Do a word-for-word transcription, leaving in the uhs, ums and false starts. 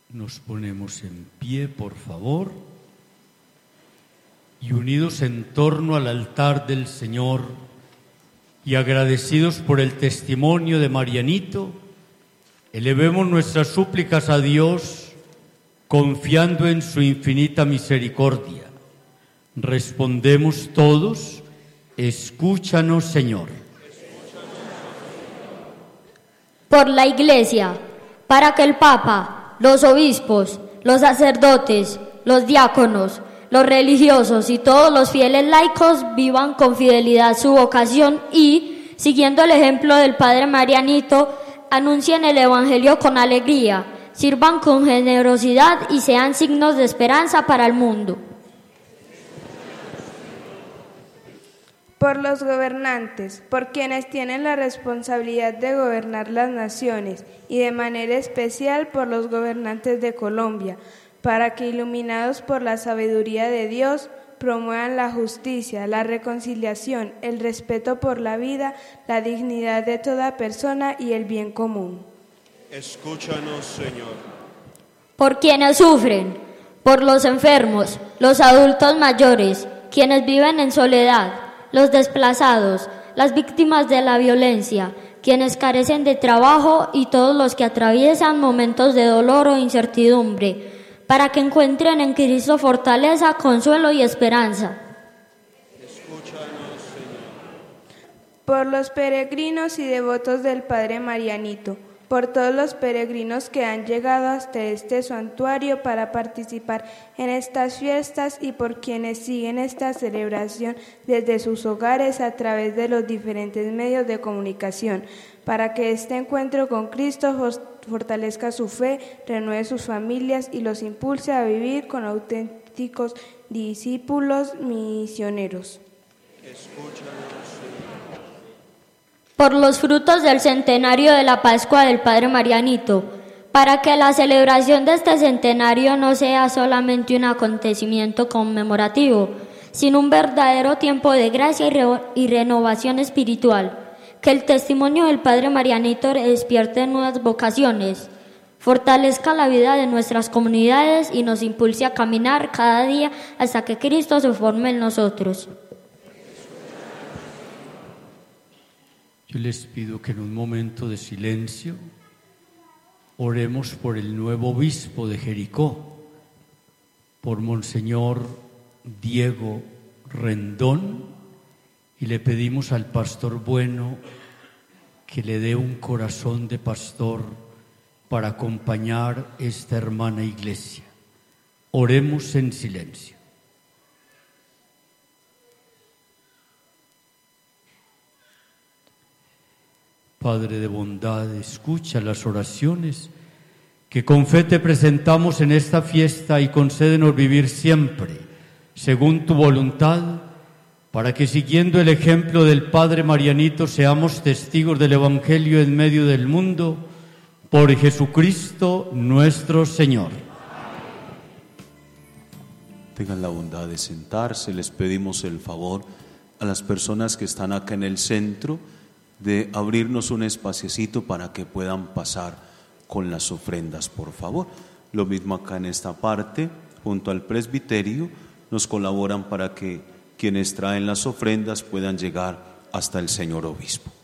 Nos ponemos en pie, por favor, y unidos en torno al altar del Señor y agradecidos por el testimonio de Marianito, elevemos nuestras súplicas a Dios, confiando en su infinita misericordia. Respondemos todos: escúchanos, Señor. Por la Iglesia, para que el Papa, los obispos, los sacerdotes, los diáconos, los religiosos y todos los fieles laicos vivan con fidelidad su vocación y, siguiendo el ejemplo del Padre Marianito, anuncien el Evangelio con alegría, sirvan con generosidad y sean signos de esperanza para el mundo. Por los gobernantes, por quienes tienen la responsabilidad de gobernar las naciones, y de manera especial por los gobernantes de Colombia, para que, iluminados por la sabiduría de Dios, promuevan la justicia, la reconciliación, el respeto por la vida, la dignidad de toda persona y el bien común. Escúchanos, Señor. Por quienes sufren, por los enfermos, los adultos mayores, quienes viven en soledad, los desplazados, las víctimas de la violencia, quienes carecen de trabajo y todos los que atraviesan momentos de dolor o incertidumbre, para que encuentren en Cristo fortaleza, consuelo y esperanza. Escúchanos, Señor. Por los peregrinos y devotos del Padre Marianito, por todos los peregrinos que han llegado hasta este santuario para participar en estas fiestas y por quienes siguen esta celebración desde sus hogares a través de los diferentes medios de comunicación, para que este encuentro con Cristo fortalezca su fe, renueve sus familias y los impulse a vivir con auténticos discípulos misioneros. Escúchanos, por los frutos del centenario de la Pascua del Padre Marianito, para que la celebración de este centenario no sea solamente un acontecimiento conmemorativo, sino un verdadero tiempo de gracia y, re- y renovación espiritual, que el testimonio del Padre Marianito despierte nuevas vocaciones, fortalezca la vida de nuestras comunidades y nos impulse a caminar cada día hasta que Cristo se forme en nosotros. Yo les pido que en un momento de silencio oremos por el nuevo obispo de Jericó, por Monseñor Diego Rendón, y le pedimos al pastor bueno que le dé un corazón de pastor para acompañar esta hermana iglesia. Oremos en silencio. Padre de bondad, escucha las oraciones que con fe te presentamos en esta fiesta y concédenos vivir siempre según tu voluntad, para que siguiendo el ejemplo del Padre Marianito seamos testigos del Evangelio en medio del mundo, por Jesucristo nuestro Señor. Tengan la bondad de sentarse. Les pedimos el favor a las personas que están acá en el centro de abrirnos un espaciecito para que puedan pasar con las ofrendas, por favor. Lo mismo acá en esta parte, junto al presbiterio, nos colaboran para que quienes traen las ofrendas puedan llegar hasta el señor obispo.